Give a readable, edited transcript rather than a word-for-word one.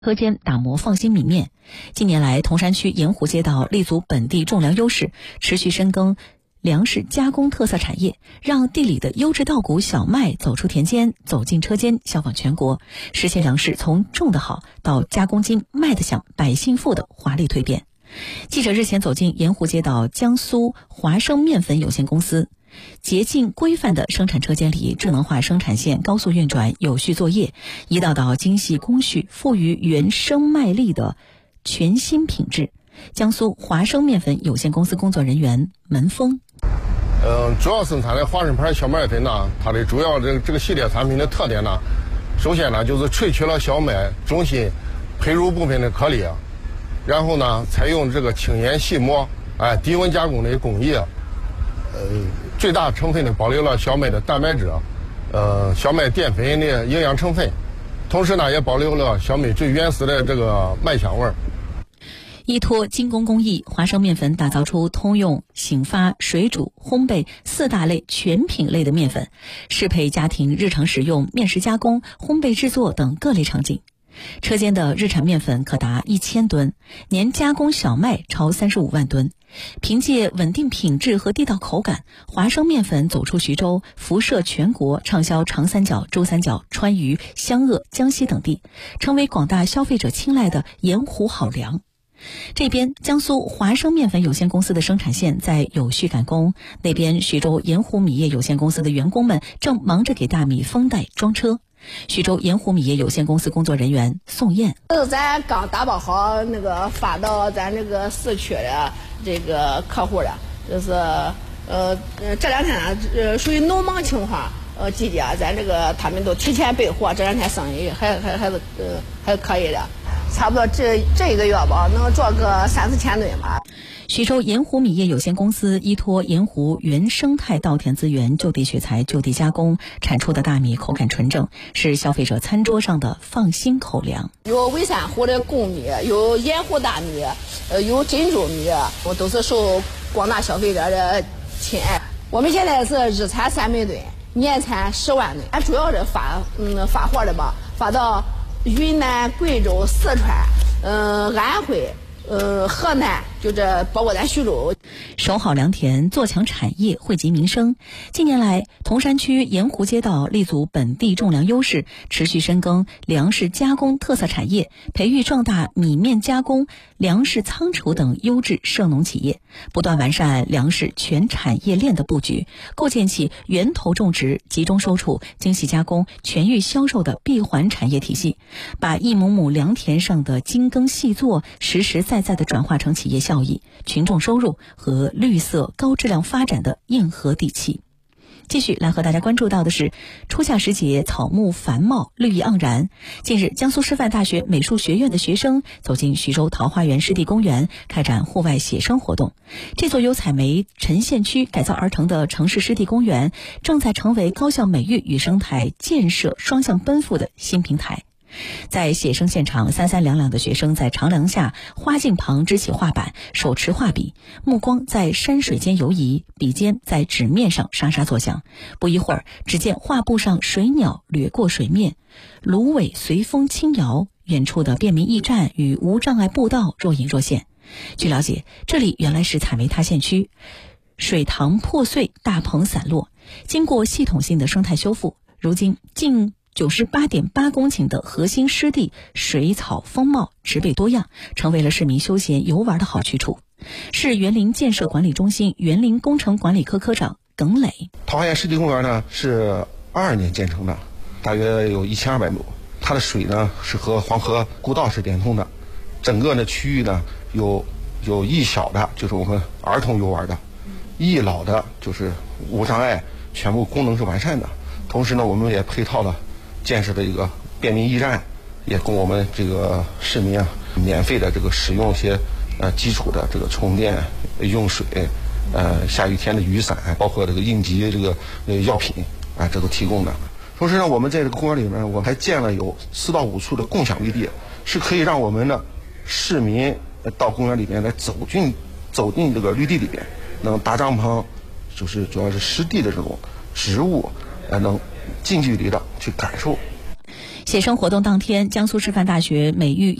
车间打磨放心米面。近年来，铜山区盐湖街道立足本地种粮优势，持续深耕粮食加工特色产业，让地里的优质稻谷小麦走出田间，走进车间，销往全国，实现粮食从种得好到加工精、卖得响、百姓富的华丽蜕变。记者日前走进盐湖街道江苏华生面粉有限公司，洁净规范的生产车间里，智能化生产线高速运转，有序作业，一道道精细工序赋予原生麦粒的全新品质。江苏华生面粉有限公司工作人员门峰： 主要生产的华生牌小麦粉呢，它的主要这个系列产品的特点呢，首先呢就是萃取了小麦中心胚乳部分的颗粒，然后呢采用这个轻盐细磨、低温加工的工艺，最大成分的保留了小麦的蛋白质、小麦淀粉的营养成分，同时呢也保留了小麦最原始的这个麦香味儿。 依托精工工艺，华生面粉打造出通用醒发、水煮、烘焙4大类全品类的面粉，适配家庭日常使用、面食加工、烘焙制作等各类场景。车间的日产面粉可达1000吨，年加工小麦超35万吨。凭借稳定品质和地道口感，华生面粉走出徐州，辐射全国，畅销长三角、珠三角、川渝、湘鄂、江西等地，成为广大消费者青睐的盐湖好粮。这边江苏华生面粉有限公司的生产线在有序赶工，那边徐州盐湖米业有限公司的员工们正忙着给大米封袋装车。徐州盐湖米业有限公司工作人员宋燕： 咱刚打包好那个发到咱这个市区的这个客户了，就是这两天呢属于农忙情况，季节咱这个他们都提前备货，这两天生意还可以的。差不多这一个月吧，能做个3-4千吨吧。 徐州盐湖米业有限公司依托盐湖原生态稻田资源，就地取材、就地加工，产出的大米口感纯正，是消费者餐桌上的放心口粮。 有微山湖的贡米，有盐湖大米，有珍珠米，我都是受广大消费者的亲爱。我们现在是日产3万吨，年产10万吨，俺主要是发货的吧，发到云南、贵州、四川、安徽、河南，就这包括咱徐州。 守好良田，做强产业，惠及民生。近年来，铜山区盐湖街道立足本地种粮优势，持续深耕粮食加工特色产业，培育壮大米面加工、粮食仓储等优质涉农企业，不断完善粮食全产业链的布局，构建起源头种植、集中收储、精细加工、全域销售的闭环产业体系，把一亩亩良田上的精耕细作实实在在地转化成企业效益、群众收入和绿色高质量发展的硬核底气。继续来和大家关注到的是，初夏时节草木繁茂，绿意盎然。近日，江苏师范大学美术学院的学生走进徐州桃花源湿地公园，开展户外写生活动。这座由采煤沉县区改造而成的城市湿地公园，正在成为高校美育与生态建设双向奔赴的新平台。在写生现场，三三两两的学生在长廊下、花径旁支起画板，手持画笔，目光在山水间游移，笔尖在纸面上沙沙作响。不一会儿，只见画布上水鸟掠过水面，芦苇随风轻摇，远处的便民驿站与无障碍步道若隐若现。据了解，这里原来是采煤塌陷区，水塘破碎，大棚散落，经过系统性的生态修复，如今近98.8公顷的核心湿地水草丰茂，植被多样，成为了市民休闲游玩的好去处。市园林建设管理中心园林工程管理科科长耿磊： 桃花源湿地公园呢是22年建成的，大约有1200亩，它的水呢是和黄河古道是连通的，整个的区域呢有一小的就是我们儿童游玩的，一老的就是无障碍，全部功能是完善的。同时呢，我们也配套了建设的一个便民驿站，也供我们这个市民免费的这个使用一些基础的这个充电、用水、下雨天的雨伞，包括这个应急这个药品这都提供的。同时呢，我们在这个公园里面，我们还建了有4到5处的共享绿地，是可以让我们的市民到公园里面来走进这个绿地里边，能搭帐篷，就是主要是湿地的这种植物，能近距离的去感受。 写生活动当天，江苏师范大学美育